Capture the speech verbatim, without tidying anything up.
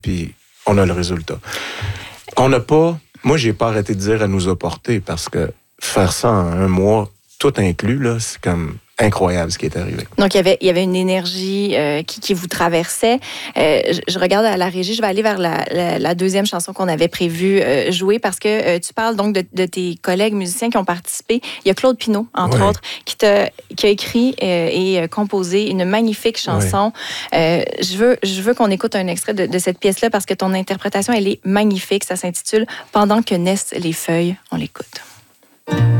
puis on a le résultat. On n'a pas... Moi, j'ai pas arrêté de dire, elle nous a porté, parce que faire ça en un mois, tout inclus, là, c'est comme incroyable ce qui est arrivé. Donc, il y avait, il y avait une énergie euh, qui, qui vous traversait. Euh, je, je regarde à la régie, je vais aller vers la, la, la deuxième chanson qu'on avait prévu euh, jouer, parce que euh, tu parles donc de, de tes collègues musiciens qui ont participé. Il y a Claude Pinault, entre oui. autres, qui, te, qui a écrit euh, et composé une magnifique chanson. Oui. Euh, je veux, je veux qu'on écoute un extrait de, de cette pièce-là, parce que ton interprétation, elle est magnifique. Ça s'intitule « Pendant que naissent les feuilles ». On l'écoute.